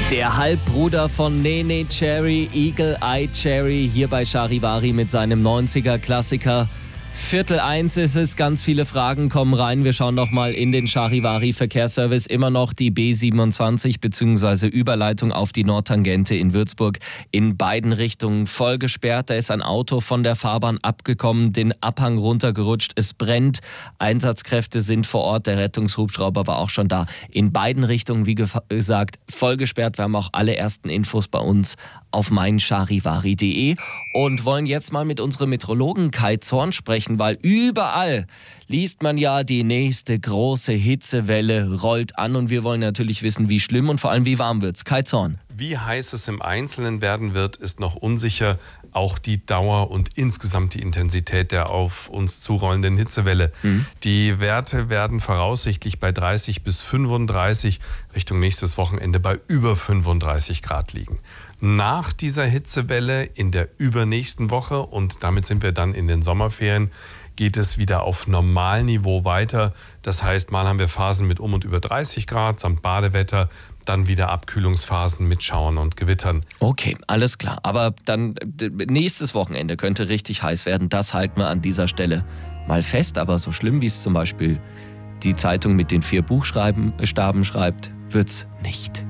Der Halbbruder von Nene Cherry, Eagle Eye Cherry, hier bei Charivari mit seinem 90er-Klassiker. 12:45 ist es, ganz viele Fragen kommen rein. Wir schauen noch mal in den Charivari Verkehrsservice. Immer noch die B27 bzw. Überleitung auf die Nordtangente in Würzburg in beiden Richtungen voll gesperrt. Da ist ein Auto von der Fahrbahn abgekommen, den Abhang runtergerutscht. Es brennt. Einsatzkräfte sind vor Ort. Der Rettungshubschrauber war auch schon da. In beiden Richtungen, wie gesagt, voll gesperrt. Wir haben auch alle ersten Infos bei uns auf meincharivari.de und wollen jetzt mal mit unserem Meteorologen Kai Zorn sprechen, weil überall liest man ja, die nächste große Hitzewelle rollt an und wir wollen natürlich wissen, wie schlimm und vor allem wie warm wird's. Kai Zorn. Wie heiß es im Einzelnen werden wird, ist noch unsicher. Auch die Dauer und insgesamt die Intensität der auf uns zurollenden Hitzewelle. Die Werte werden voraussichtlich bei 30 bis 35, Richtung nächstes Wochenende bei über 35 Grad liegen. Nach dieser Hitzewelle in der übernächsten Woche, und damit sind wir dann in den Sommerferien, geht es wieder auf Normalniveau weiter. Das heißt, mal haben wir Phasen mit und über 30 Grad samt Badewetter, dann wieder Abkühlungsphasen mit Schauern und Gewittern. Okay, alles klar. Aber dann nächstes Wochenende könnte richtig heiß werden. Das halten wir an dieser Stelle mal fest. Aber so schlimm, wie es zum Beispiel die Zeitung mit den 4 Buchstaben schreibt, wird's nicht.